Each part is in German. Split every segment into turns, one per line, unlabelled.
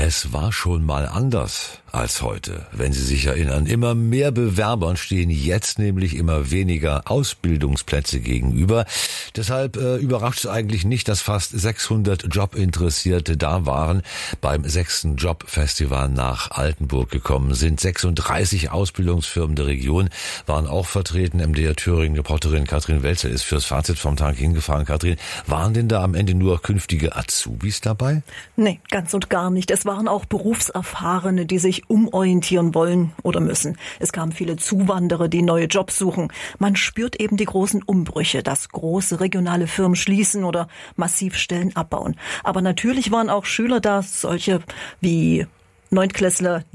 Es war schon mal anders als heute. Wenn Sie sich erinnern, immer mehr Bewerbern stehen jetzt nämlich immer weniger Ausbildungsplätze gegenüber. Deshalb überrascht es eigentlich nicht, dass fast 600 Jobinteressierte da waren. Beim 6. Jobfestival nach Altenburg gekommen sind 36 Ausbildungsfirmen der Region, waren auch vertreten. MDR Thüringen-Reporterin Katrin Welzer ist fürs Fazit vom Tag hingefahren. Katrin, waren denn da am Ende nur künftige Azubis dabei?
Nee, ganz und gar nicht. Es waren auch Berufserfahrene, die sich umorientieren wollen oder müssen. Es kamen viele Zuwanderer, die neue Jobs suchen. Man spürt eben die großen Umbrüche, dass große regionale Firmen schließen oder massiv Stellen abbauen. Aber natürlich waren auch Schüler da, solche wie Neuntklässler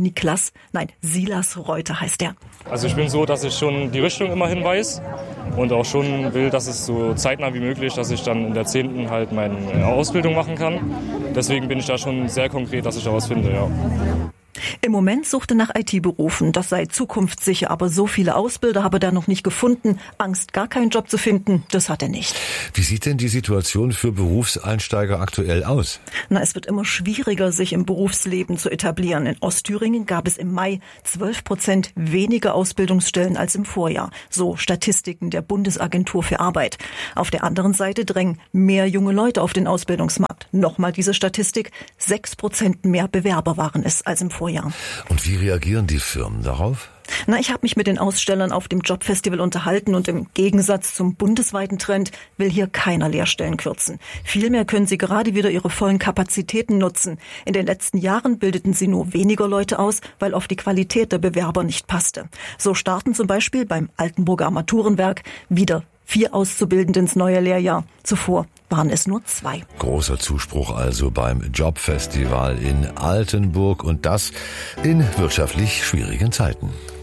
Silas Reuter heißt er.
Also ich bin so, dass ich schon die Richtung immer hinweise und auch schon will, dass es so zeitnah wie möglich, dass ich dann in der 10. halt meine Ausbildung machen kann. Deswegen bin ich da schon sehr konkret, dass ich da was finde, ja.
Im Moment sucht er nach IT-Berufen. Das sei zukunftssicher, aber so viele Ausbilder habe er noch nicht gefunden. Angst, gar keinen Job zu finden, das hat er nicht.
Wie sieht denn die Situation für Berufseinsteiger aktuell aus?
Es wird immer schwieriger, sich im Berufsleben zu etablieren. In Ostthüringen gab es im Mai 12% weniger Ausbildungsstellen als im Vorjahr. So Statistiken der Bundesagentur für Arbeit. Auf der anderen Seite drängen mehr junge Leute auf den Ausbildungsmarkt. Nochmal diese Statistik, 6% mehr Bewerber waren es als im Vorjahr.
Und wie reagieren die Firmen darauf?
Ich habe mich mit den Ausstellern auf dem Jobfestival unterhalten und im Gegensatz zum bundesweiten Trend will hier keiner Lehrstellen kürzen. Vielmehr können sie gerade wieder ihre vollen Kapazitäten nutzen. In den letzten Jahren bildeten sie nur weniger Leute aus, weil oft die Qualität der Bewerber nicht passte. So starten zum Beispiel beim Altenburger Armaturenwerk wieder 4 Auszubildende ins neue Lehrjahr. Zuvor waren es nur 2.
Großer Zuspruch also beim Jobfestival in Altenburg und das in wirtschaftlich schwierigen Zeiten.